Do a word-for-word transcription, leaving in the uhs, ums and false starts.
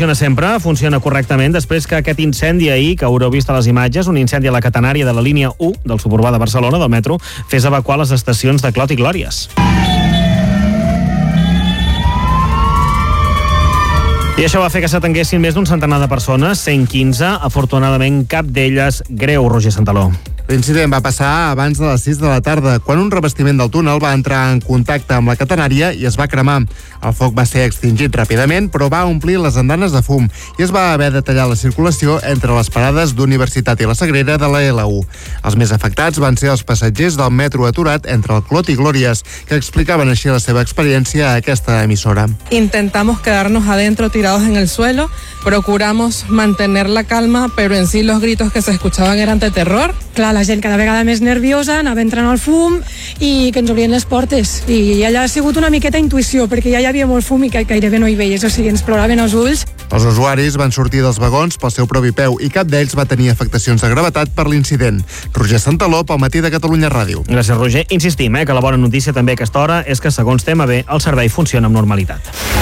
funciona sempre, funciona correctament, després que aquest incendi ahir, que haureu vist a les imatges, un incendi a la catenària de la línia u del suburbà de Barcelona, del metro, fes evacuar les estacions de Clot i Glòries. I això va fer que s'atenguessin més d'un centenar de persones, cent quinze, afortunadament cap d'elles greu, Roger Santaló. L'incident va passar abans de les sis de la tarda, quan un revestiment del túnel va entrar en contacte amb la catenària i es va cremar. El foc va ser extingit ràpidament, però va omplir les andanes de fum i es va haver de tallar la circulació entre les parades d'Universitat i la Sagrera de la L u. Els més afectats van ser els passatgers del metro aturat entre el Clot i Glòries, que explicaven així la seva experiència a aquesta emissora. Intentamos quedarnos adentro tirados en el suelo, procuramos mantener la calma, pero en sí los gritos que se escuchaban eran de terror. Clar, la gent cada vegada més nerviosa, anava entrant al fum i que ens obrien les portes. I allà ha sigut una miqueta intuïció, perquè ja hi havia molt fum i que gairebé no hi veies, o sigui, ens ploraven els ulls. Els usuaris van sortir dels vagons pel seu propi peu i cap d'ells va tenir afectacions de gravetat per l'incident. Roger Santaló, pel Matí de Catalunya Ràdio. Gràcies, Roger. Insistim, eh, que la bona notícia també a aquesta hora és que, segons T M B, el servei funciona amb normalitat.